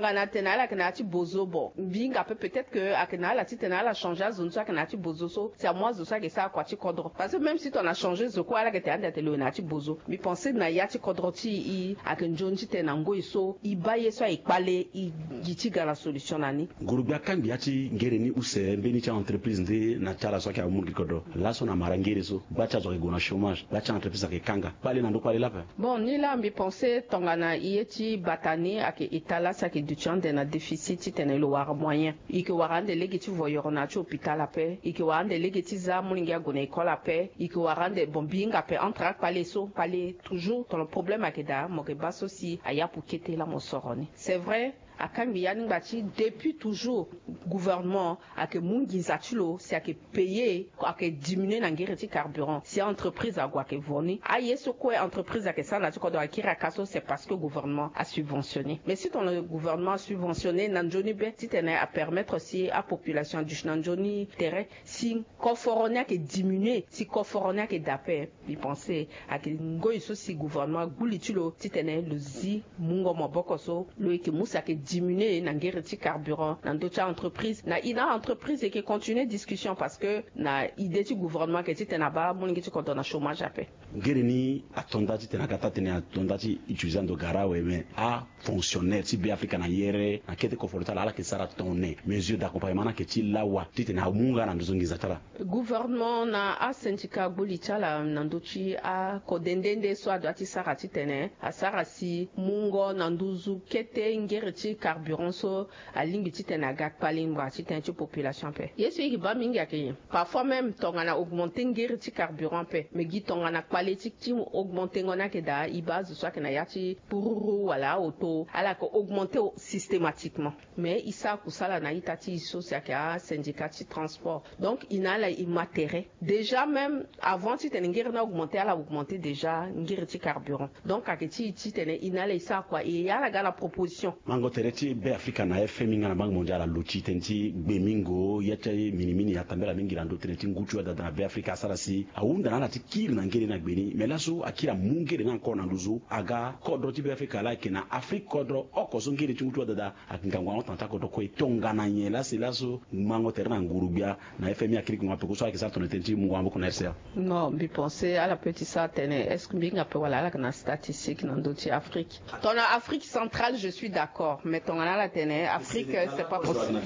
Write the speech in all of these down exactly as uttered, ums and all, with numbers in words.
tongana tenala kanati bozobo binga peut-être que akenala titenala changer zone ça kanati bozoso c'est à moi ça que ça quoi tu kodro parce que même si tu as changé ce quoi là que tu as tele nati bozo mi penser na yati kodroti i akenjonji tenango iso i baye so i pale i gitiga la solution nani gurubia kambi yati ngereni use mbeni cha entreprise ndi na chala so ka mungi kodo la so na marangere so bacha zo gona chômage bacha entreprise ke kanga pale na ndo pale la bon ni la mi penser tongana yeti batani ake itala sa ke duchan de na déficit tene lo war moyen i ke warande legiti voyoro na ci hôpital la paix i ke warande legiti za muningi gona école la paix i ke warande bombinga paix entre pale so pale toujours dans le problème ake da mo ke baso si aya pour quitter la mo soroni c'est vrai akambi yani bati depuis toujours gouvernement a que mungi zatulo c'est a que payer a que diminuer na ngireti carburant si entreprise a quoi que voni a yeso quoi entreprise a que ça na ko do akira kaso c'est parce que gouvernement a subventionné mais si ton le gouvernement a subventionné nanjoni be si tene à permettre aussi à population du nanjoni terrain si conforona que diminuer si conforona que d'appel il pensait a que ngoy so si gouvernement gulitulo si tene le zi mungo mobokoso le que musa que diminuer na ngireti carburant dans d'autres entreprises na ina entreprise et qui continue discussion parce que na idée du gouvernement que tu na ba mon ngi ko dona chômage après ngereni atondati tena kata tena atondati utilisando garawe mais a fonctionnaire si be africa na yere na kete conforta la que sara tonne mesure d'accompagnement na que ti lawa titena munga na ndozongiza tala gouvernement na a syndicat bulichala na ndochi a kodendende so adati sara titene a sara si mungo na nduzu kete ngireti carburant so a limbi titena gak palingwa titen ci population pe yesu ki ba mingi akeye parfois même tongana augmenter ngireti carburant pe mais gi tongana politique ti augmenter ngona ke da i base so que na yati pour wala auto ala ko augmenter systématiquement mais isa kusala na itati so c'est que syndicat ti transport donc inala immatéré déjà même avant titen ngir na augmenter ala augmenter déjà ngireti carburant donc aketi titen inala isa quoi et yala ga la proposition mango tereti be africa na F M ngana bank mondial luchi tenti bemingo yata minimini yatambela mingi rando tereti nguchu da na be africa sarasi aunda na lati kiri na ngere na gbeni melaso akira mungere na nkona nduzo aga kodro ti be africa la kena afrique kodro okoso ngere ti nguchu da akingangwa ontanta kodro ko tonga na nyela selaso mango terena ngurubia na F M akiri ngwa peko so akisa tonne tenti mungwa ko na R C A non bi penser à la petite ça tene est-ce que binga pe wala la na statistique dans d'autres Afrique ton Afrique centrale je suis d'accord mais ton la tene Afrique c'est pas possible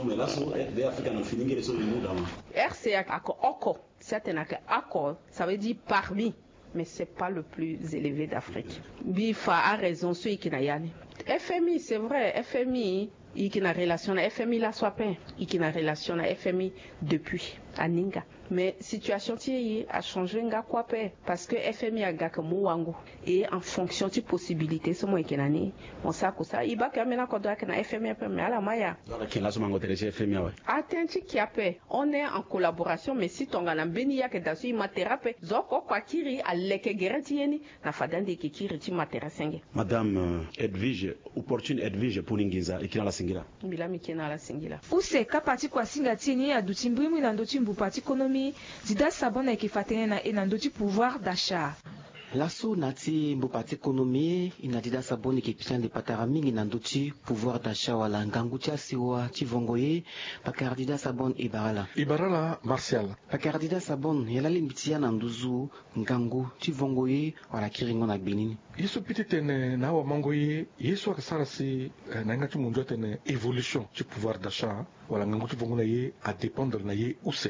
R C A ako oko certaines que accord ça veut dire parmi mais c'est pas le plus élevé d'Afrique Bifa a raison celui qui n'a yani F M I c'est vrai F M I il qui n'a relation à F M I la soit pas il qui n'a relation à F M I depuis à Ninga mais situation ti a changé nga quoi pe parce que F M I a ga comme wango et en fonction de possibilités ce mois kenani on ça ko ça il ba kamena ko doa kana F M I mais ala maya donc qui là so mango teresi F M I ouais atenti qui a pe on est en collaboration mais si tonga na beni ya ke dasu ma thérapie zoko kwa kiri aleke gereti yeni na fadande ke kiri ti matera senge madame Edwige opportune Edwige pour ningiza ikina la singila bila mikena la singila use ka parti kwa singa tini adutimbu na ndotimbu parti économie Dida Sabon qui fatene na enandoti pouvoir d'achat. Lasso nati mbo parti économie ina Dida Sabon qui pishan de patara mingi nandoti pouvoir d'achat wala nganguti asiwa tivongoye pakar Dida Sabon ibarala. Ibarala Martial. Pakar Dida Sabon yala limbitia nanduzu ngangu tivongoye wala kiringo na benini. Yesu pititene na wa mangoye yesu akasarasi na ngati munjo tene évolution du pouvoir d'achat wala ngangu tivongoye ye a dépendre na ye use.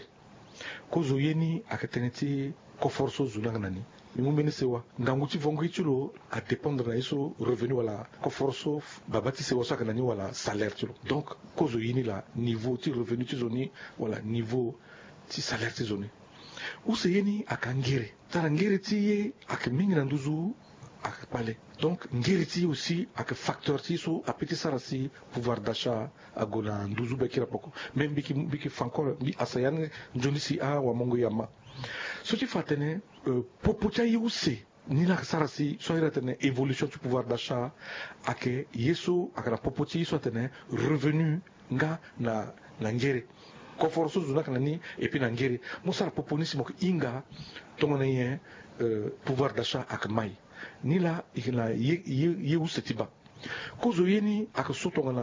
Kozo yeni akateneti koforso zunanani mimumeni sewa nganguti vongo itulo a dépendre na eso revenu wala koforso babati sewa saka nani wala salaire tulo donc kozo yeni la niveau ti revenu ti zoni wala niveau ti salaire ti zoni use yeni akangere tara ngere ti ye akamingi na nduzu akapale donc ngere ti aussi ak facteur ti so apeti sarasi pouvoir d'achat agona nduzu bekira poko même biki biki fankor bi asayan njoni si a wa mongo yama so ti fatene uh, popocha yuse ni la sarasi so ira tene évolution du pouvoir d'achat ake yeso akara popoti yeso tene revenu nga na na ngere conforso zuna kanani et puis na ngere mo sara poponisi mo inga tongona yen uh, pouvoir d'achat ak mai ni la ikina ye ye ye usetiba kozo yeni ak so tongona